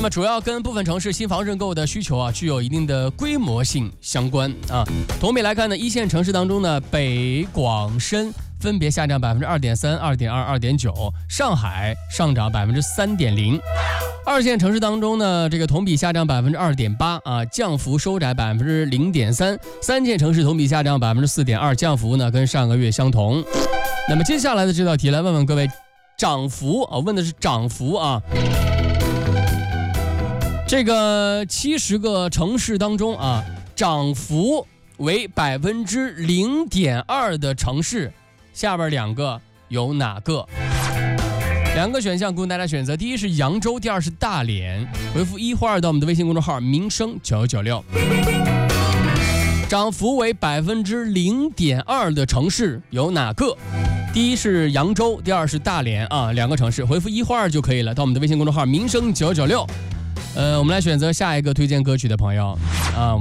么主要跟部分城市新房认购的需求具有一定的规模性相关啊。同比来看呢，一线城市当中呢，北广深分别下降2.3%、2.2%、2.9%，上海上涨3.0%。二线城市当中呢，这个同比下降2.8%啊，降幅收窄0.3%。三线城市同比下降4.2%，降幅呢跟上个月相同。那么接下来的这道题来问问各位，涨幅啊，问的是涨幅啊。这个70个城市当中啊，涨幅为0.2%的城市，下边两个有哪个？两个选项供大家选择，第一是扬州，第二是大连。回复1或2到我们的微信公众号民生996。涨幅为0.2%的城市有哪个？第一是扬州，第二是大连啊，两个城市。回复1或2就可以了，到我们的微信公众号民生996。我们来选择下一个推荐歌曲的朋友啊。